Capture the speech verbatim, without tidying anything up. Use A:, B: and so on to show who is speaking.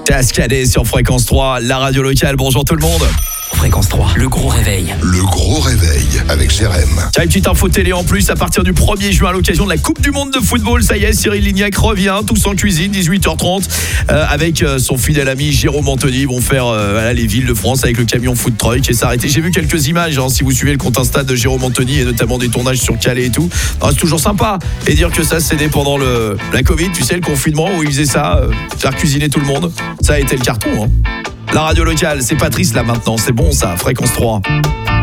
A: Cascadé sur Fréquence trois, la radio locale. Bonjour tout le monde.
B: Fréquence trois, le gros réveil.
C: Le gros réveil avec Jérém.
A: Tiens, une petite info télé en plus, à partir du premier juin à l'occasion de la Coupe du Monde de football. Ça y est, Cyril Lignac revient, tous en cuisine, dix-huit heures trente, euh, avec euh, son fidèle ami Jérôme Anthony. Ils vont faire euh, voilà, les villes de France avec le camion food truck et s'arrêter. J'ai vu quelques images, hein, si vous suivez le compte Insta de Jérôme Anthony et notamment des tournages sur Calais et tout. Alors, c'est toujours sympa. Et dire que ça, c'était pendant le, la Covid, tu sais, le confinement où ils faisaient ça, euh, faire cuisiner tout le monde. Ça a été le carton, hein. La radio locale, c'est Patrice là maintenant, c'est bon ça, Fréquence trois.